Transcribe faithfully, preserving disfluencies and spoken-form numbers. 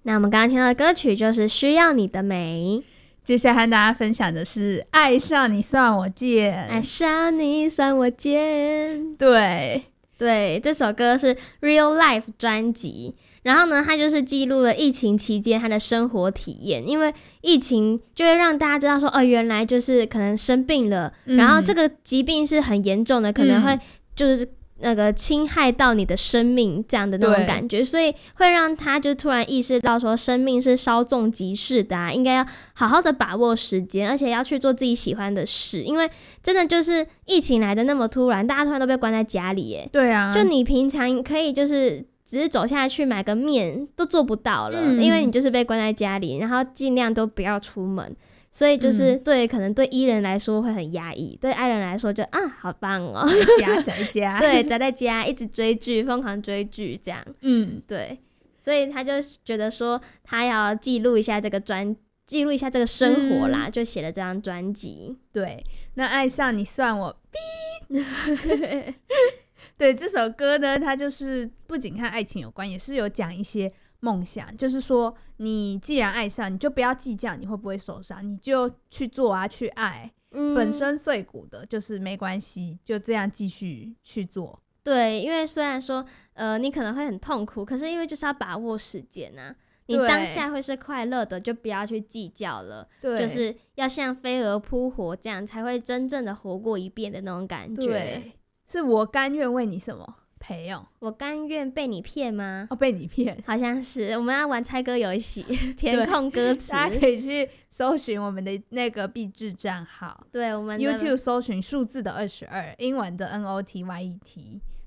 那我们刚刚听到的歌曲就是需要你的美。 接下来和大家分享的是爱上你算我贱。 爱上你算我贱。 对对，这首歌是 Real Life 专辑，然后呢它就是记录了疫情期间他的生活体验，因为疫情就会让大家知道说哦，原来就是可能生病了、嗯、然后这个疾病是很严重的，可能会就是那个侵害到你的生命这样的那种感觉，所以会让他就突然意识到说生命是稍纵即逝的啊，应该要好好的把握时间，而且要去做自己喜欢的事，因为真的就是疫情来的那么突然，大家突然都被关在家里耶。 对啊， 就你平常可以就是只是走下去买个面都做不到了、嗯、因为你就是被关在家里，然后尽量都不要出门，所以就是对、嗯、可能对 E 人来说会很压抑，对 I 人来说就啊好棒哦， 在家在家对，宅在家一直追剧，疯狂追剧这样。嗯，对，所以他就觉得说他要记录一下这个专记录一下这个生活啦、嗯、就写了这张专辑。 对，那爱上你算我逼对，这首歌呢它就是不仅和爱情有关，也是有讲一些梦想，就是说你既然爱上，你就不要计较你会不会受伤，你就去做啊，去爱、嗯、粉身碎骨的就是没关系，就这样继续去做。 对，因为虽然说呃你可能会很痛苦，可是因为就是要把握时间啊，你当下会是快乐的就不要去计较了，对，就是要像飞蛾扑火这样才会真正的活过一遍的那种感觉。 对，是我甘愿为你什么陪哦， 我甘愿被你骗吗？ 哦，被你骗， 好像是。我们要玩猜歌游戏，填空歌词， 大家可以去搜寻我们的那个币制账号， 对，我们 YouTube 搜寻数字的二十二，英文的 N O T Y E T，